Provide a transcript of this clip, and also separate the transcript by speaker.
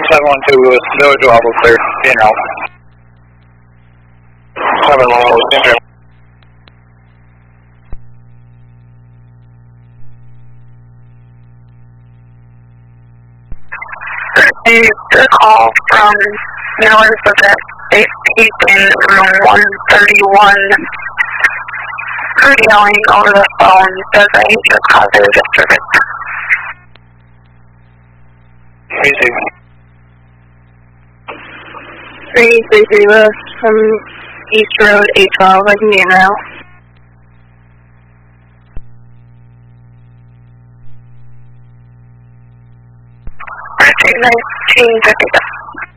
Speaker 1: 712 Lewis, Village Level clear, in route. 711 Lewis, in route.
Speaker 2: Received a call from Miller's of that Safe Peak in room 131. Heard yelling over the phone, says I need your positive disturbance.
Speaker 1: Received.
Speaker 3: 333 Lewis from East Road, 812, I can be in now.
Speaker 2: Received 1957.